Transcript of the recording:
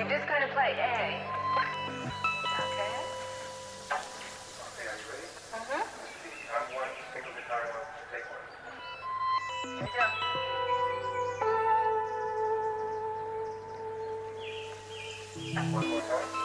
you're just going to play A. Okay. Okay, are you ready? Mm-hmm. I'm one single guitar, one take one. Here we go. One more time.